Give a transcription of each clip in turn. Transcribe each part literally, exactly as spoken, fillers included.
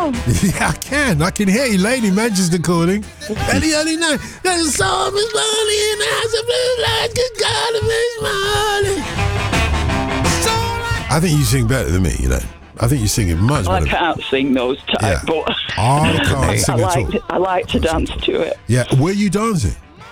down? Yeah, I can. I can hear Elaine in Manchester calling. Early, early night. There's a song is morning in the house of blue lights. Good God, it's morning. I think you sing better than me, Elaine. I think you sing it much I better. can't sing those type, Yeah. but I can't sing I at like all. to, I like to dance to it. Yeah, were you dancing?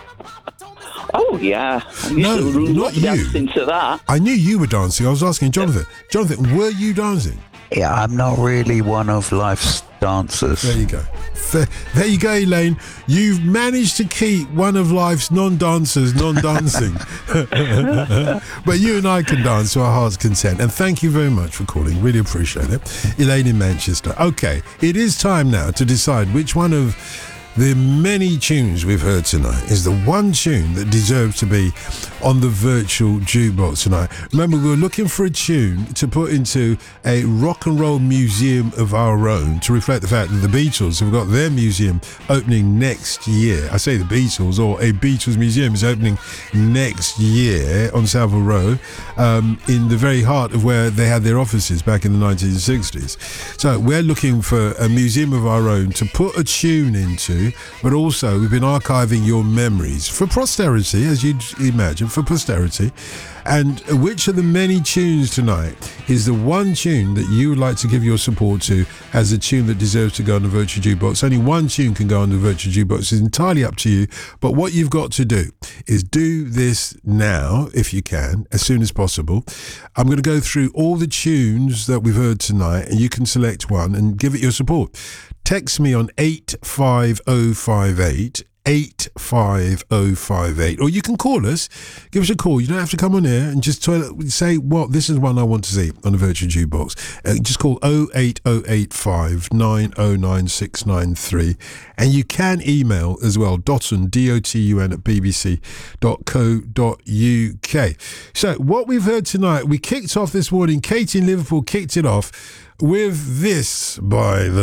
Oh yeah, I used No, to not love you. dancing to that. I knew you were dancing. I was asking Jonathan. Jonathan, were you dancing? Yeah, I'm not really one of life's dancers. There you go. There, there you go, Elaine. You've managed to keep one of life's non-dancers non-dancing. But you and I can dance to our heart's content. And thank you very much for calling. Really appreciate it. Elaine in Manchester. Okay, it is time now to decide which one of the many tunes we've heard tonight is the one tune that deserves to be on the virtual jukebox tonight. Remember, we were looking for a tune to put into a rock and roll museum of our own to reflect the fact that the Beatles have got their museum opening next year. I say the Beatles, or a Beatles museum is opening next year on Savile Row, um, in the very heart of where they had their offices back in the nineteen sixties. So we're looking for a museum of our own to put a tune into, but also we've been archiving your memories for posterity, as you'd imagine, for posterity. And which of the many tunes tonight is the one tune that you would like to give your support to as a tune that deserves to go on the virtual jukebox? Only one tune can go on the virtual jukebox. It's entirely up to you. But what you've got to do is do this now, if you can, as soon as possible. I'm going to go through all the tunes that we've heard tonight, and you can select one and give it your support. Text me on eight five oh five eight, eight five oh five eight, or you can call us. Give us a call. You don't have to come on here and just tell, say, well, this is one I want to see on the virtual jukebox. Uh, just call oh eight oh eight five nine oh nine six nine three, and you can email as well, dotun, D O T U N, at b b c dot co dot u k. So what we've heard tonight, we kicked off this morning, Katie in Liverpool kicked it off with this by the